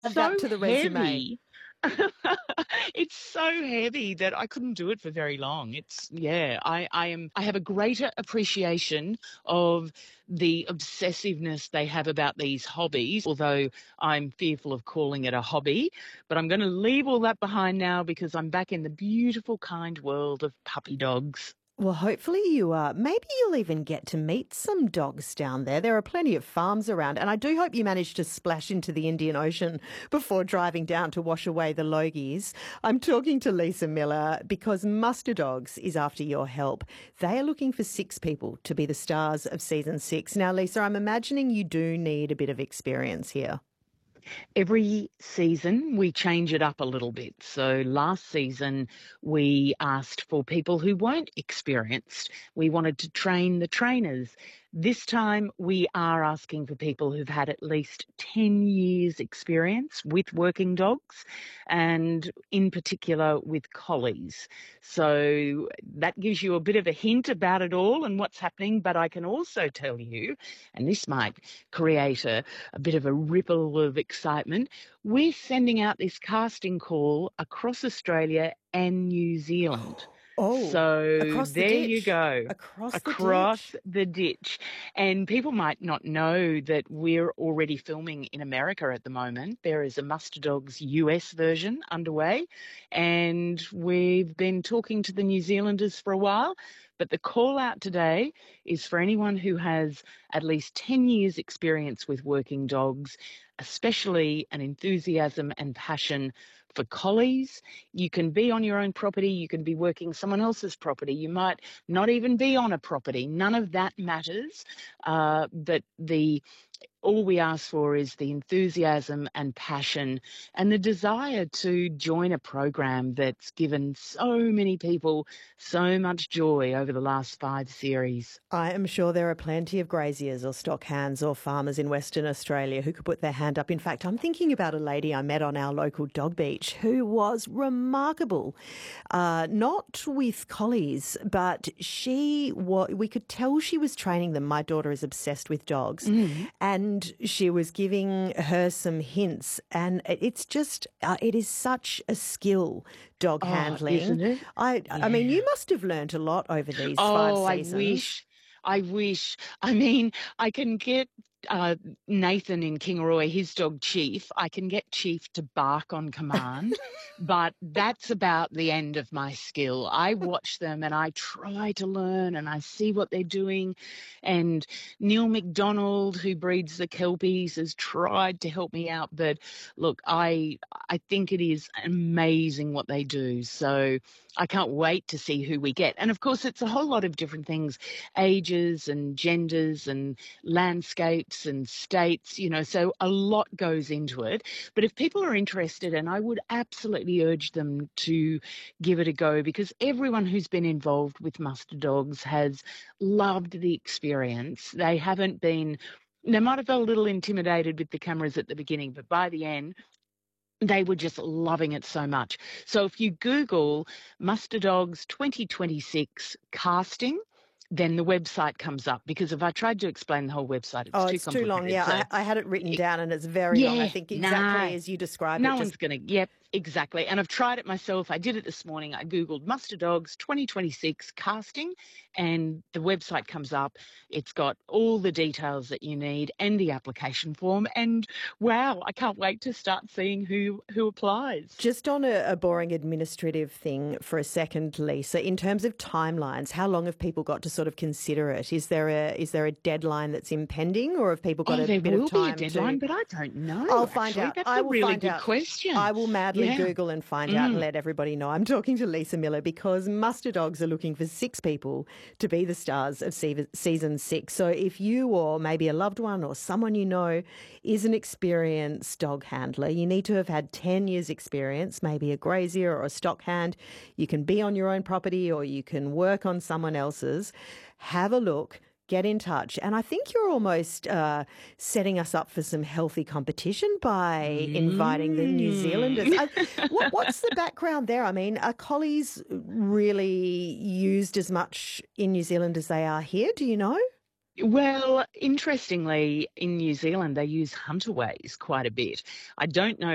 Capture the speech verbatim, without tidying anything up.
Add so that to the resume. heavy. It's so heavy that I couldn't do it for very long. It's yeah, I, I am I have a greater appreciation of the obsessiveness they have about these hobbies, although I'm fearful of calling it a hobby. But I'm going to leave all that behind now because I'm back in the beautiful, kind world of puppy dogs. Well, hopefully you are. Maybe you'll even get to meet some dogs down there. There are plenty of farms around, and I do hope you manage to splash into the Indian Ocean before driving down to wash away the logies. I'm talking to Lisa Miller because Muster Dogs is after your help. They are looking for six people to be the stars of season six. Now, Lisa, I'm imagining you do need a bit of experience here. Every season we change it up a little bit. So last season we asked for people who weren't experienced. We wanted to train the trainers. This time we are asking for people who've had at least ten years experience with working dogs and in particular with collies. So that gives you a bit of a hint about it all and what's happening. But I can also tell you, and this might create a, a bit of a ripple of excitement, we're sending out this casting call across Australia and New Zealand. Oh, So across the there you ditch. go, Across the across ditch. the ditch. And people might not know that we're already filming in America at the moment. There is a Muster Dogs U S version underway, and we've been talking to the New Zealanders for a while. But the call out today is for anyone who has at least ten years experience with working dogs, especially an enthusiasm and passion for collies. You can be on your own property, you can be working someone else's property, you might not even be on a property. None of that matters. Uh, but the all we ask for is the enthusiasm and passion and the desire to join a program that's given so many people so much joy over the last five series. I am sure there are plenty of graziers or stock hands or farmers in Western Australia who could put their hand up. In fact, I'm thinking about a lady I met on our local dog beach who was remarkable, uh, not with collies, but she wa- we could tell she was training them. My daughter is obsessed with dogs, Mm. and she was giving her some hints, and it's just uh, it is such a skill, dog Oh, handling. isn't it? I I mean, Yeah. you must have learnt a lot over these five Oh, I seasons. wish. I wish. I mean, I can get uh, Nathan in Kingaroy, his dog Chief, I can get Chief to bark on command, but that's about the end of my skill. I watch them and I try to learn and I see what they're doing. And Neil McDonald, who breeds the Kelpies, has tried to help me out. But look, I I think it is amazing what they do. So I can't wait to see who we get. And of course, it's a whole lot of different things, ages and genders and landscapes and states, you know, so a lot goes into it. But if people are interested, and I would absolutely urge them to give it a go, because everyone who's been involved with Muster Dogs has loved the experience. They haven't been, they might have felt a little intimidated with the cameras at the beginning, but by the end, they were just loving it so much. So if you Google Muster Dogs twenty twenty-six casting, then the website comes up, because if I tried to explain the whole website, it's Oh, too it's too long. complicated. Yeah, So, I, I had it written it, down and it's very long. I yeah, think exactly nah, as you describe it. no Just one's going to, yep, exactly. And I've tried it myself. I did it this morning. I Googled Muster Dogs twenty twenty-six casting and the website comes up. It's got all the details that you need and the application form. And wow, I can't wait to start seeing who, who applies. just on a, a boring administrative thing for a second, Lisa. In terms of timelines, how long have people got to sort of consider it? Is there a is there a deadline that's impending, or have people got Oh, a there bit of will be a time to? deadline, but I don't I'll know, find actually. out. That's I a will really find good out. question. I will madly Yeah. Google and find out and Mm. let everybody know. I'm talking to Lisa Miller because Muster Dogs are looking for six people to be the stars of se- season six. So if you or maybe a loved one or someone you know is an experienced dog handler, you need to have had ten years experience, maybe a grazier or a stock hand. You can be on your own property or you can work on someone else's. Have a look. Get in touch. And I think you're almost uh, setting us up for some healthy competition by inviting the New Zealanders. Mm. Uh, what, what's the background there? I mean, are collies really used as much in New Zealand as they are here? Do you know? Well, interestingly, in New Zealand, they use hunterways quite a bit. I don't know